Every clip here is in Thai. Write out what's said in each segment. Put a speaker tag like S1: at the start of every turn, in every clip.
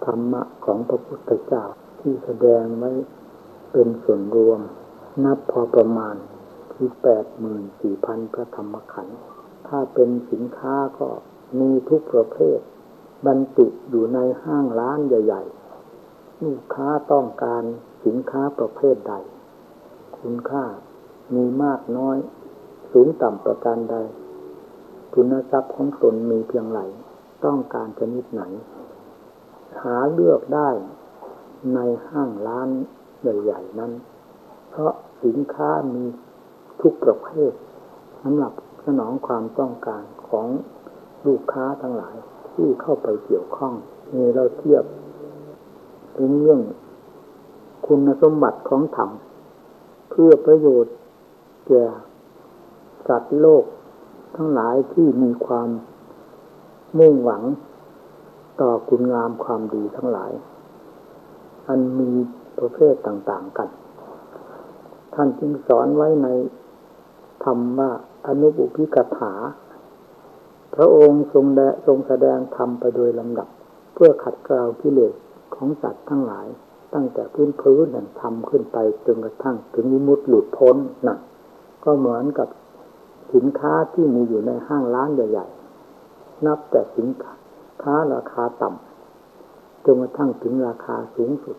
S1: ธรรมะของพระพุทธเจ้าที่แสดงไว้เป็นส่วนรวมนับพอประมาณที่ 84,000 พระธรรมขันธ์ถ้าเป็นสินค้าก็มีทุกประเภทบรรจุอยู่ในห้างร้านใหญ่ๆลูกค้าต้องการสินค้าประเภทใดคุณค่ามีมากน้อยสูงต่ำประการใดทุนทรัพย์ของตนมีเพียงไรต้องการชนิดไหนหาเลือกได้ในห้างร้านใหญ่ๆนั้นเพราะสินค้ามีทุกประเภทสำหรับสนองความต้องการของลูกค้าทั้งหลายที่เข้าไปเกี่ยวข้องนี่เราเทียบถึงเรื่องคุณสมบัติของธรรมเพื่อประโยชน์แก่สัตว์โลกทั้งหลายที่มีความมุ่งหวังต่อคุณงามความดีทั้งหลายอันมีประเภทต่างๆกันท่านจึงสอนไว้ในธรรมว่าอนุปุพิกถาพระองค์ทรงแสดงธรรมไปโดยลำดับเพื่อขัดเกลากิเลสของสัตว์ทั้งหลายตั้งแต่พื้นแห่งธรรมขึ้นไปจนกระทั่งถึงวิมุตติหลุดพ้นนั่นก็เหมือนกับสินค้าที่มีอยู่ในห้างร้านใหญ่ๆนับแต่สินค้าราคาต่ำจนกระทั่งถึงราคาสูงสุด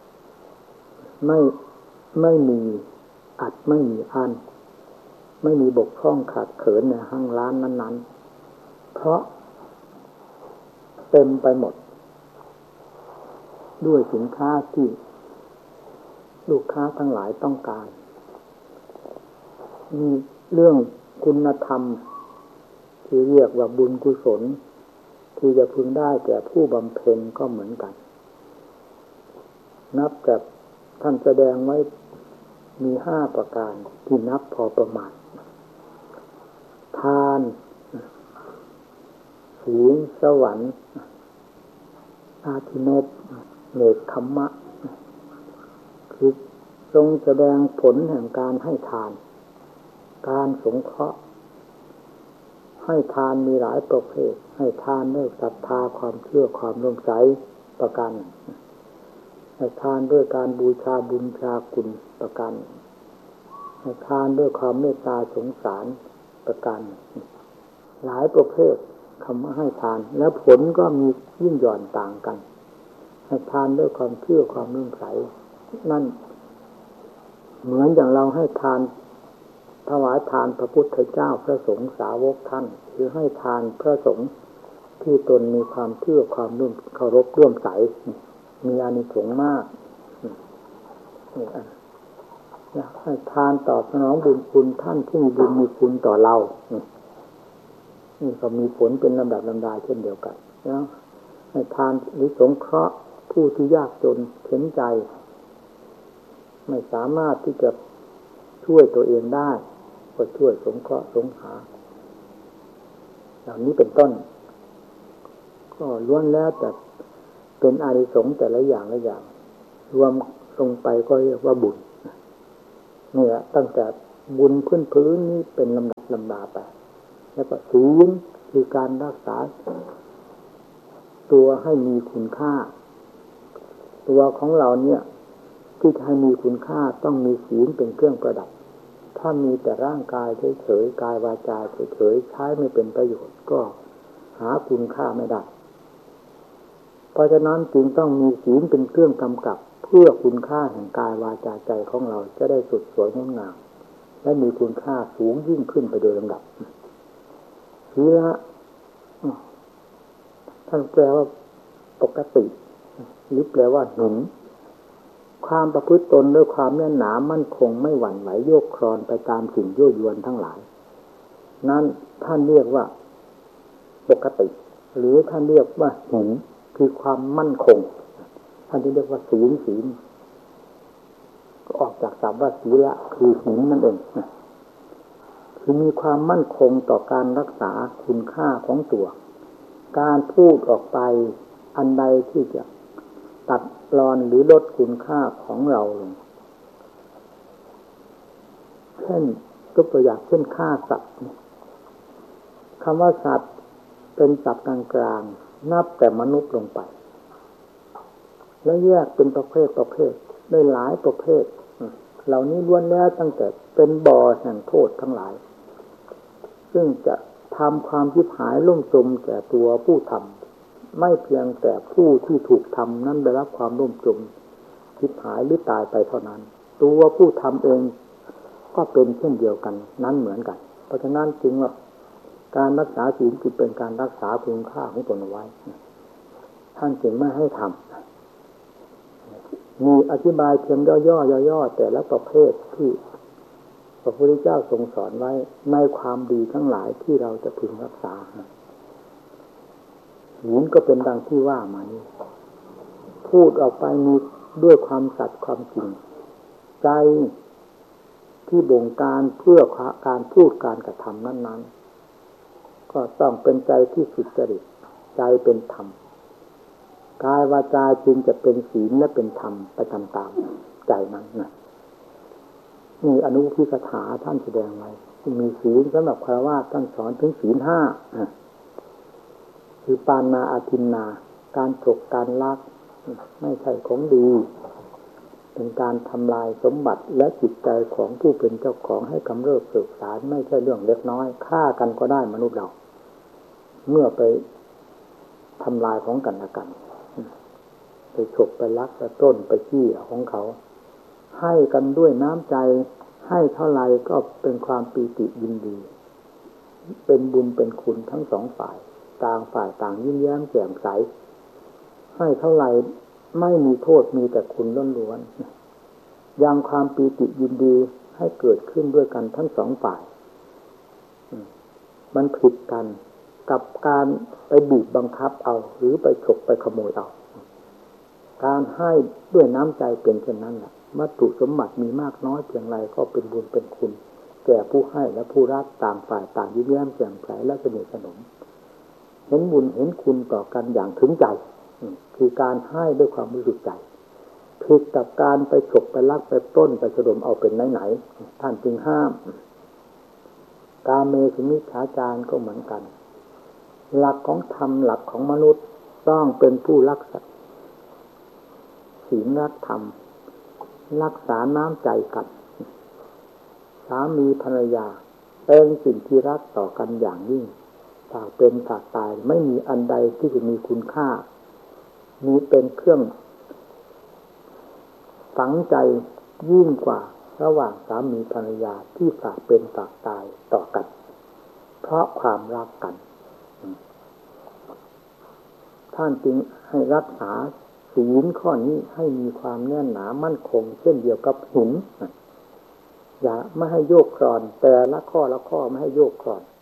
S1: ไม่มีอัดไม่มีอั้นไม่มีบกพร่องขาดเขินในห้างร้านนั้นๆเพราะเต็มไปหมดด้วยสินค้าที่ลูกค้าทั้งหลายต้องการมีเรื่องคุณธรรมที่เรียกว่าบุญกุศลที่จะพึงได้แก่ผู้บำเพ็ญก็เหมือนกันนับจากท่านแสดงไว้มี5ประการที่นับพอประมาณทานศีลสวรรค์อาทิเนศเนกขัมมะคือทรงแสดงผลแห่งการให้ทานการสงเคราะห์ให้ทานมีหลายประเภทให้ทานด้วยศรัทธาความเชื่อความร่วมใจประการให้ทานด้วยการบูชาบุญชาคุณประการให้ทานด้วยความเมตตาสงสารประการหลายประเภทคำว่าให้ทานและผลก็มียิ่งหย่อนต่างกันให้ทานด้วยความเชื่อความเลื่อมใสนั่นเหมือนอย่างเราให้ทานถวายทานพระพุทธเจ้าพระสงฆ์สาวกท่านหรือให้ทานพระสงฆ์ที่ตนมีความเชื่อความเคารพร่วมใสมีอานิสงส์มากให้ทานตอบสนองบุญคุณท่านที่มีบุญมีคุณต่อเรานี่ก็มีผลเป็นลำดับลำดาเช่นเดียวกันแล้วให้ทานหรือสงเคราะห์ผู้ที่ยากจนเข็ญใจไม่สามารถที่จะช่วยตัวเองได้ก็ช่วยสงเคราะห์สงหาเหล่านี้เป็นต้นก็ล้วนแล้วแต่เป็นอานิสงส์แต่ละอย่างละอย่างรวมลงไปก็เรียกว่าบุญนี่แหละตั้งแต่บุญพื้นนี้เป็นลำดับลำดาไปแล้วก็ศีลคือการรักษาตัวให้มีคุณค่าตัวของเราเนี่ยที่จะให้มีคุณค่าต้องมีศีลเป็นเครื่องประดับถ้ามีแต่ร่างกายเฉยๆกายวาจาเฉยๆใช้ไม่เป็นประโยชน์ก็หาคุณค่าไม่ได้เพราะฉะนั้นจึงต้องมีศีลเป็นเครื่องกำกับเพื่อคุณค่าแห่งกายวาจาใจของเราจะได้สดสวยงดงามและมีคุณค่าสูงยิ่งขึ้นไปโดยลำดับศีลท่านแปลว่าปกติหรือแปลว่าหนุนความประพฤติตนด้วยความแน่นหนามั่นคงไม่หวั่นไหวโยกคลอนไปตามสิ่งยั่วยวนทั้งหลายนั้นท่านเรียกว่าปกติหรือท่านเรียกว่าหนุนคือความมั่นคงท่านที่เรียกว่าศีลก็ออกจากศัพท์ว่าศีละคือศีลนั่นเองคือมีความมั่นคงต่อการรักษาคุณค่าของตัวการพูดออกไปอันใดที่จะตัดรอนหรือลดคุณค่าของเราลงเช่นยกตัวอย่างเช่นฆ่าสัตว์คำว่าสัตว์เป็นศัพท์กลางๆนับแต่มนุษย์ลงไปและแยกเป็นประเภทได้หลายประเภทเหล่านี้ล้วนแล้วตั้งแต่เป็นบ่อแห่งโทษทั้งหลายซึ่งจะทำความชิบหายล่มจมแก่ตัวผู้ทำไม่เพียงแต่ผู้ที่ถูกทำนั้นได้รับความล่มจมชิบหายหรือตายไปเท่านั้นตัวผู้ทำเองก็เป็นเช่นเดียวกันนั้นเหมือนกันเพราะฉะนั้นจึงว่าการรักษาศีลคือเป็นการรักษาคุณค่าของตนเอาไว้ท่านจึงไม่ให้ทำมีอธิบายเพียงย่อๆแต่ละประเภทที่พระพุทธเจ้าทรงสอนไว้ในความดีทั้งหลายที่เราจะพึงรักษาศีลก็เป็นดังที่ว่ามานี้พูดออกไปมีด้วยความสัตย์ความจริงใจที่บงการเพื่อการพูดการกระทำนั้นๆก็ต้องเป็นใจที่สุจริตใจเป็นธรรมกายวาจาจึงจะเป็นศีลและเป็นธรรมไปตามๆใจนั้นนะนี่อนุพิกถาท่านแสดงไว้มีศีลสำหรับฆราวาสท่านสอนถึงศีลห้าคือปานาอาทินนาการฉกการลักไม่ใช่ของดีเป็นการทำลายสมบัติและจิตใจของผู้เป็นเจ้าของให้กำเริบเสกสารไม่ใช่เรื่องเล็กน้อยฆ่ากันก็ได้มนุษย์เราเมื่อไปทำลายของกันและกันไปฉกไปลักไปต้นไปขี้ของเขาให้กันด้วยน้ำใจให้เท่าไรก็เป็นความปีติยินดีเป็นบุญเป็นคุณทั้งสองฝ่ายต่างยิ้มแย้มแจ่มใสให้เท่าไรไม่มีโทษมีแต่คุณล้วนๆยังความปีติยินดีให้เกิดขึ้นด้วยกันทั้งสองฝ่ายมันผิดกันกับการไปบีบบังคับเอาหรือไปฉกไปขโมยเอาการให้ด้วยน้ำใจเป็นเช่นนั้นแหละวัตถุสมบัติมีมากน้อยเพียงไรก็เป็นบุญเป็นคุณแก่ผู้ให้และผู้รับต่างฝ่ายต่างยิ้มแย้มแจ่มใสและสนิทสนมเห็นบุญเห็นคุณต่อกันอย่างถึงใจคือการให้ด้วยความบริสุทธิ์ใจผิดกับการไปฉกไปลักไปปล้นไปสะดมเอาเป็นไหนๆท่านจึงห้ามกาเมสุมิจฉาจารก็เหมือนกันหลักของธรรมหลักของมนุษย์ต้องเป็นผู้รักษาศีลรักธรรมรักษาน้ำใจกันสามีภรรยาเป็นสิ่งที่รักต่อกันอย่างยิ่งฝากเป็นฝากตายไม่มีอันใดที่จะมีคุณค่ามีเป็นเครื่องฝังใจยิ่งกว่าระหว่างสามีภรรยาที่ฝากเป็นฝากตายต่อกันเพราะความรักกันท่านจึงให้รักษาศีลข้อนี้ให้มีความแน่นหนามั่นคงเช่นเดียวกับหินอย่าไม่ให้โยกคลอนแต่ละข้อไม่ให้โยกคลอน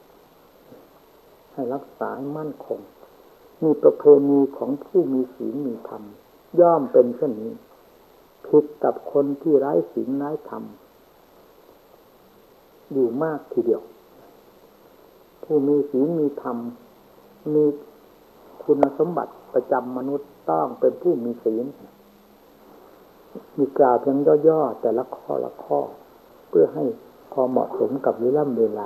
S1: ให้รักษาให้มั่นคงมีประเพณีของผู้มีศีลมีธรรมย่อมเป็นเช่นนี้ผิดกับคนที่ไร้ศีลไร้ธรรมอยู่มากทีเดียวผู้มีศีลมีธรรมมีคุณสมบัติประจำมนุษย์ต้องเป็นผู้มีศีลมีกล่าวเพียงย่อๆแต่ละข้อเพื่อให้พอเหมาะสมกับเวลา